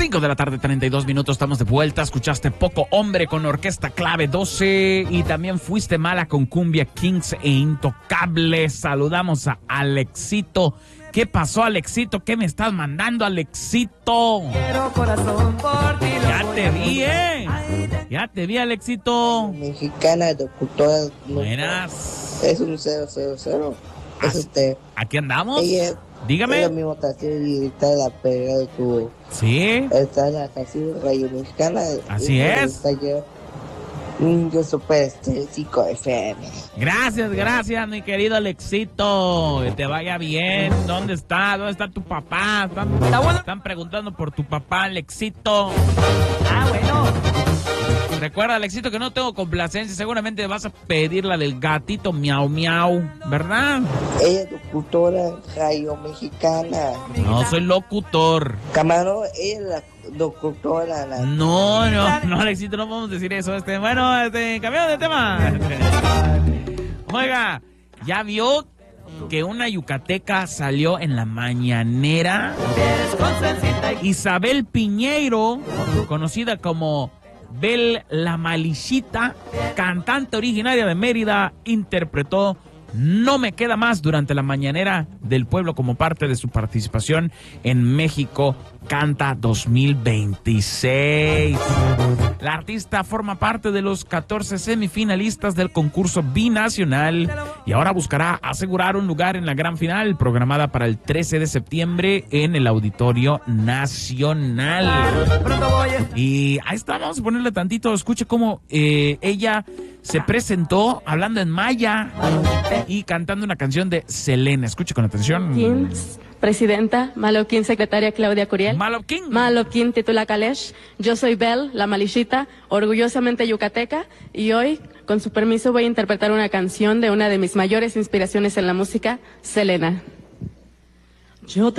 5 de la tarde, 32 minutos, estamos de vuelta. Escuchaste Poco Hombre con Orquesta Clave 12 y también Fuiste Mala con Cumbia Kings e Intocables. Saludamos a Alexito. ¿Qué pasó, Alexito? ¿Qué me estás mandando, Alexito? Quiero corazón por ti. Ya te vi, Ya te vi, Alexito. Mexicana, locutora. Buenas. Es un 000. Es usted. Aquí andamos. Ella, Dígame. Ella mismo está y está en la pega de tu. Sí. Está en la canción Radio Mexicana. Así es. Yo super 5 FM. Gracias, mi querido Alexito. Que te vaya bien. ¿Dónde está? ¿Dónde está tu papá? Están preguntando por tu papá, Alexito. Bueno. Recuerda, Alexito, que no tengo complacencia. Seguramente vas a pedir la del gatito miau miau, ¿verdad? Ella es locutora Radio Mexicana. No, soy locutor. Camarón, ella es la locutora. No, Alexito, no podemos decir eso. Bueno, cambiamos de tema. Oiga, ¿ya vio que una yucateca salió en la mañanera? Isabel Piñeiro, conocida como Bel la Malichita, cantante originaria de Mérida, interpretó No me queda más durante la mañanera del pueblo como parte de su participación en México Canta 2026. La artista forma parte de los 14 semifinalistas del concurso binacional y ahora buscará asegurar un lugar en la gran final programada para el 13 de septiembre en el Auditorio Nacional. Y ahí está, vamos a ponerle tantito, escuche cómo ella se presentó hablando en maya y cantando una canción de Selena. Escuche con atención. Presidenta, Maloquín, secretaria Claudia Curiel. Maloquín, titula Kalesh. Yo soy Bel, la Malichita, orgullosamente yucateca, y hoy, con su permiso, voy a interpretar una canción de una de mis mayores inspiraciones en la música, Selena.